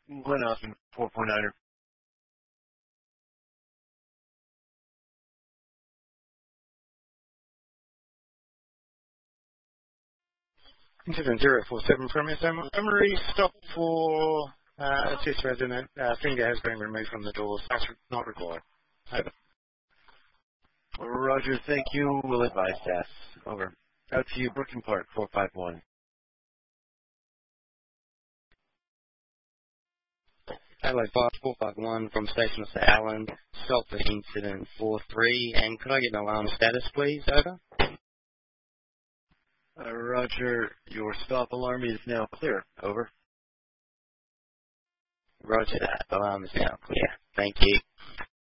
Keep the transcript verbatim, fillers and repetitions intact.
Glen Austin, four point nine. Incident zero four seven from S M Montgomery, stop for uh, assist resident. Uh, finger has been removed from the door. That's not required. Over. Roger, thank you. We'll advise staff. Over. Out to you, Brooklyn Park, four five one. Adelaide five four five one from Station of St Allen. Stop for incident four three. And could I get an alarm status, please? Over. Uh, Roger, your stop alarm is now clear. Over. Roger that. Alarm is now clear. Thank you.